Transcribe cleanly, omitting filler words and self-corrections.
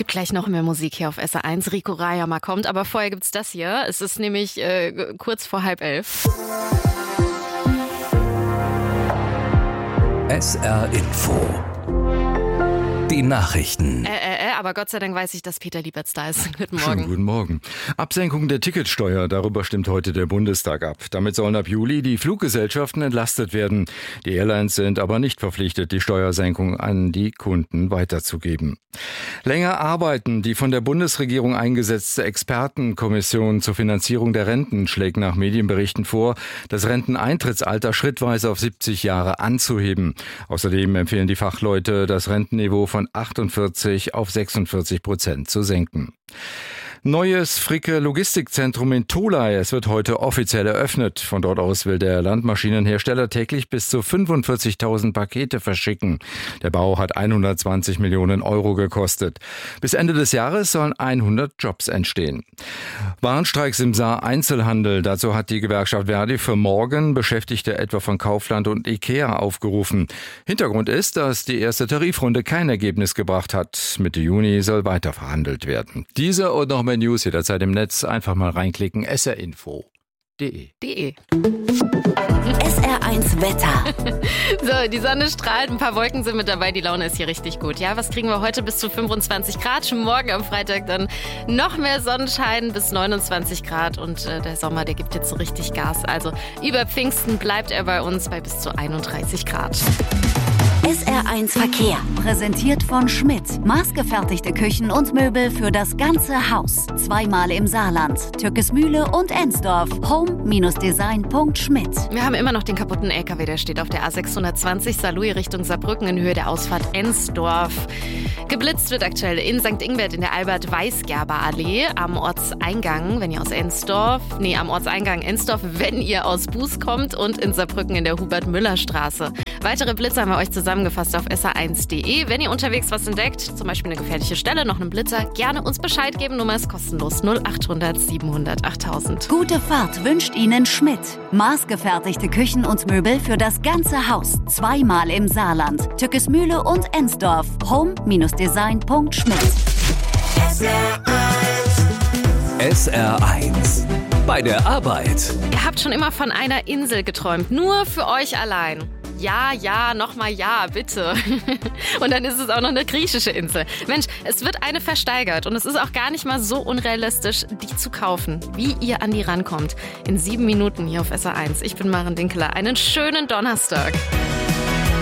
Gibt gleich noch mehr Musik hier auf SR1. Rico Rayama kommt, aber vorher gibt's das hier. Es ist nämlich kurz vor 10:30. SR Info. Die Nachrichten. Aber Gott sei Dank weiß ich, dass Peter Liebertz da ist. Guten Morgen. Schönen guten Morgen. Absenkung der Ticketsteuer, darüber stimmt heute der Bundestag ab. Damit sollen ab Juli die Fluggesellschaften entlastet werden. Die Airlines sind aber nicht verpflichtet, die Steuersenkung an die Kunden weiterzugeben. Länger arbeiten. Die von der Bundesregierung eingesetzte Expertenkommission zur Finanzierung der Renten schlägt nach Medienberichten vor, das Renteneintrittsalter schrittweise auf 70 Jahre anzuheben. Außerdem empfehlen die Fachleute, das Rentenniveau von 48 auf 46% zu senken. Neues Fricke Logistikzentrum in Tholey. Es wird heute offiziell eröffnet. Von dort aus will der Landmaschinenhersteller täglich bis zu 45.000 Pakete verschicken. Der Bau hat 120 Millionen Euro gekostet. Bis Ende des Jahres sollen 100 Jobs entstehen. Warnstreiks im Saar-Einzelhandel. Dazu hat die Gewerkschaft Verdi für morgen Beschäftigte etwa von Kaufland und Ikea aufgerufen. Hintergrund ist, dass die erste Tarifrunde kein Ergebnis gebracht hat. Mitte Juni soll weiter verhandelt werden. Diese und noch mehr News jederzeit im Netz. Einfach mal reinklicken. srinfo.de. SR1 Wetter. So, die Sonne strahlt, ein paar Wolken sind mit dabei, die Laune ist hier richtig gut. Ja, was kriegen wir heute? Bis zu 25 Grad, schon morgen am Freitag dann noch mehr Sonnenschein bis 29 Grad und der Sommer, der gibt jetzt so richtig Gas. Also über Pfingsten bleibt er bei uns bei bis zu 31 Grad. SR1 Verkehr, präsentiert von Schmidt. Maßgefertigte Küchen und Möbel für das ganze Haus. Zweimal im Saarland, Türkesmühle und Ensdorf. home-design.schmidt. Wir haben immer noch den kaputten LKW, der steht auf der A620 Saarlouis Richtung Saarbrücken in Höhe der Ausfahrt Ensdorf. Geblitzt wird aktuell in St. Ingbert in der Albert-Weisgerber-Allee am Ortseingang, wenn ihr aus Ensdorf, am Ortseingang Ensdorf, wenn ihr aus Buß kommt und in Saarbrücken in der Hubert-Müller-Straße. Weitere Blitze haben wir euch zusammengefasst auf sr1.de. Wenn ihr unterwegs was entdeckt, zum Beispiel eine gefährliche Stelle, noch einen Blitzer, gerne uns Bescheid geben. Nummer ist kostenlos 0800 700 8000. Gute Fahrt wünscht Ihnen Schmidt. Maßgefertigte Küchen und Möbel für das ganze Haus. Zweimal im Saarland, Türkesmühle und Ensdorf. home-design.schmidt. SR1. Bei der Arbeit. Ihr habt schon immer von einer Insel geträumt, nur für euch allein. Ja, nochmal ja, bitte. Und dann ist es auch noch eine griechische Insel. Mensch, es wird eine versteigert und es ist auch gar nicht mal so unrealistisch, die zu kaufen. Wie ihr an die rankommt. In 7 Minuten hier auf SR1. Ich bin Maren Dinkeler. Einen schönen Donnerstag.